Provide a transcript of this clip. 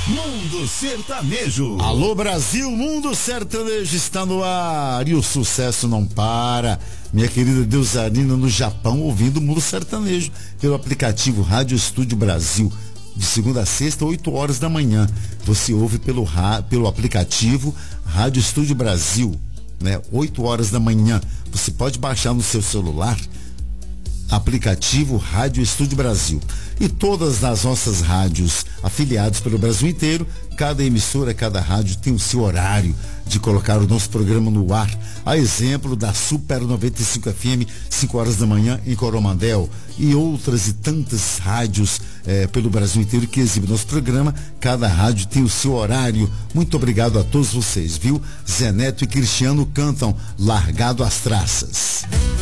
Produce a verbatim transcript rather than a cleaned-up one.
Mundo Sertanejo. Alô Brasil, Mundo Sertanejo está no ar e o sucesso não para. Minha querida Deusarina no Japão ouvindo o Mundo Sertanejo pelo aplicativo Rádio Estúdio Brasil. De segunda a sexta, oito horas da manhã. Você ouve pelo, pelo aplicativo Rádio Estúdio Brasil, né? oito horas da manhã. Você pode baixar no seu celular aplicativo Rádio Estúdio Brasil. E todas as nossas rádios afiliadas pelo Brasil inteiro, cada emissora, cada rádio tem o seu horário de colocar o nosso programa no ar. A exemplo da Super noventa e cinco F M, cinco horas da manhã em Coromandel, e outras e tantas rádios eh, pelo Brasil inteiro que exibem nosso programa. Cada rádio tem o seu horário. Muito obrigado a todos vocês, viu? Zé Neto e Cristiano cantam Largado às Traças.